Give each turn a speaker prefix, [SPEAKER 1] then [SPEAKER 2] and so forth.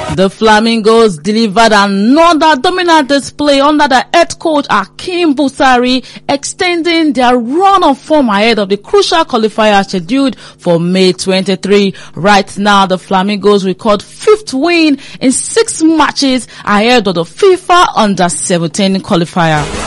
[SPEAKER 1] The Flamingos delivered another dominant display under the head coach Akim Busari, extending their run of form ahead of the crucial qualifier scheduled for May 23. Right now, the Flamingos record 5th win in 6 matches ahead of the FIFA Under-17 qualifier.